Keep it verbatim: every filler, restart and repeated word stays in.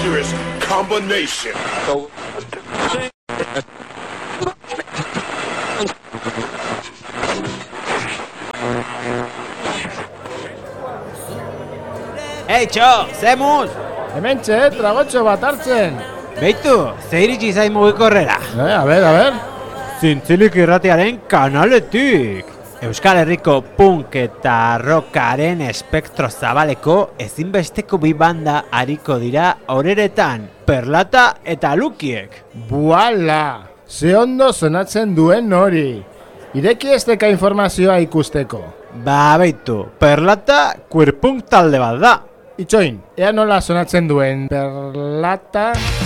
dangerous combination. Ei, txo, zemuz! Hementxe, tragotxo bat hartzen. Beitu, ze iritsi zai mugikorrera. Eh, a ber, a ber. Zintzilik irratiaren kanaletik. Euskal Herriko punk eta rockaren espektro zabaleko ezinbesteko bi banda ariko dira horeretan, Perlata eta Lukiek. Buala! Ze ondo sonatzen duen hori. Ireki ez deka informazioa ikusteko. Ba, beitu, Perlata queer punk talde bat da. Itxoin, ea nola sonatzen duen Perlata...